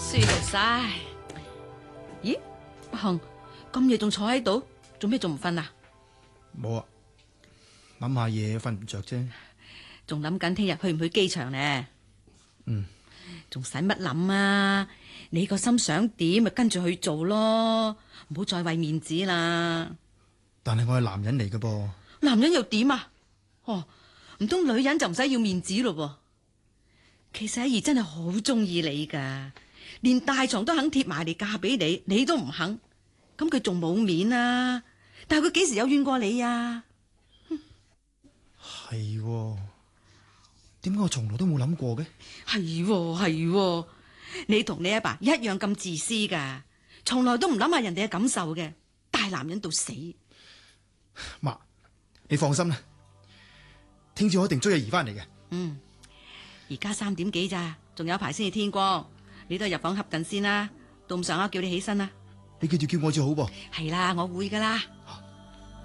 舒服晒。咦，阿恒咁夜仲坐喺度，做咩仲唔瞓啊？ 冇啊，諗下嘢瞓唔着啫。 仲諗緊聽日去唔去機場呢？仲使乜諗啊？你個心想點咪跟住去做咯，唔好再為面子啦。 但係我係男人嚟嘅噃。 男人又點啊？哦，唔通女人就唔使要面子咯？其實阿姨真係好中意你噶，連大床都肯貼埋嚟嫁俾你，你都唔肯，咁佢仲冇面啊？但係佢幾時有怨過你啊？ 係喎，點解我從來都冇諗過嘅？ 係，你同你阿爸一樣咁自私噶，從來都唔諗下人哋嘅感受嘅，大男人到死。 媽，你放心啦，聽朝我一定追阿姨翻嚟嘅。 而家3點幾咋，仲有排先至天光，你都入房瞌緊先啦，到咁上下叫你起身啦。 你記住叫我至好噃。 係啦，我會噶啦。